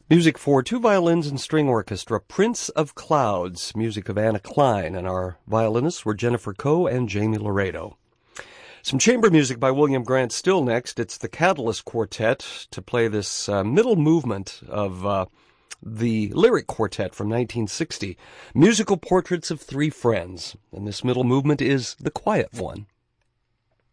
Music for two violins and string orchestra, Prince of Clouds, music of Anna Klein, and our violinists were Jennifer Coe and Jamie Laredo. Some chamber music by William Grant Still next. It's the Catalyst Quartet to play this middle movement of the Lyric Quartet from 1960, Musical Portraits of Three Friends, and this middle movement is the quiet one.